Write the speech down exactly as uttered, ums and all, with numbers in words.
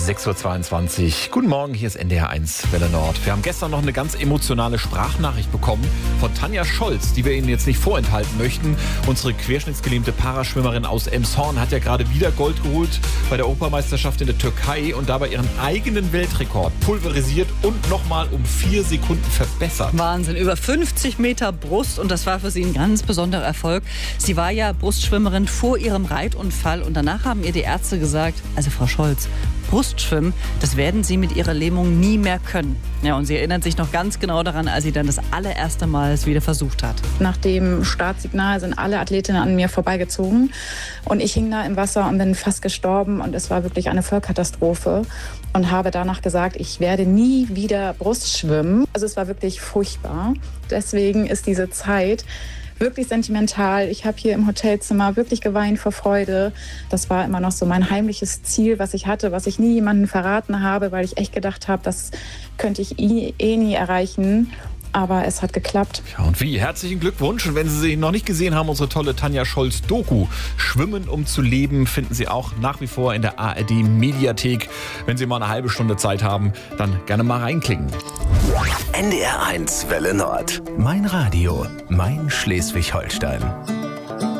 sechs Uhr zweiundzwanzig. Guten Morgen, hier ist N D R eins Welle Nord. Wir haben gestern noch eine ganz emotionale Sprachnachricht bekommen von Tanja Scholz, die wir Ihnen jetzt nicht vorenthalten möchten. Unsere querschnittsgelähmte Paraschwimmerin aus Elmshorn hat ja gerade wieder Gold geholt bei der Europameisterschaft in der Türkei und dabei ihren eigenen Weltrekord pulverisiert und nochmal um vier Sekunden verbessert. Wahnsinn, über fünfzig Meter Brust und das war für sie ein ganz besonderer Erfolg. Sie war ja Brustschwimmerin vor ihrem Reitunfall und danach haben ihr die Ärzte gesagt, also Frau Scholz, Brustschwimmen, das werden Sie mit Ihrer Lähmung nie mehr können. Ja, und sie erinnert sich noch ganz genau daran, als sie dann das allererste Mal es wieder versucht hat. Nach dem Startsignal sind alle Athletinnen an mir vorbeigezogen und ich hing da im Wasser und bin fast gestorben und es war wirklich eine Vollkatastrophe und habe danach gesagt, ich werde nie wieder Brust schwimmen. Also es war wirklich furchtbar. Deswegen ist diese Zeit wirklich sentimental. Ich habe hier im Hotelzimmer wirklich geweint vor Freude. Das war immer noch so mein heimliches Ziel, was ich hatte, was ich nie jemandem verraten habe, weil ich echt gedacht habe, das könnte ich eh nie erreichen. Aber es hat geklappt. Ja, und wie? Herzlichen Glückwunsch. Und wenn Sie sie noch nicht gesehen haben, unsere tolle Tanja Scholz-Doku Schwimmen um zu leben finden Sie auch nach wie vor in der A R D-Mediathek. Wenn Sie mal eine halbe Stunde Zeit haben, dann gerne mal reinklicken. N D R eins Welle Nord. Mein Radio, mein Schleswig-Holstein.